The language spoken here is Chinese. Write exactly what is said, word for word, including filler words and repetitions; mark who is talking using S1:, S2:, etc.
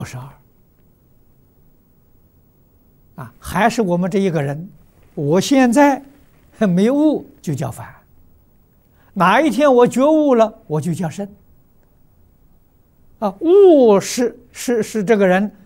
S1: 不是二啊，还是我们这一个人。我现在没悟就叫凡，哪一天我觉悟了，我就叫圣。啊，悟是是是这个人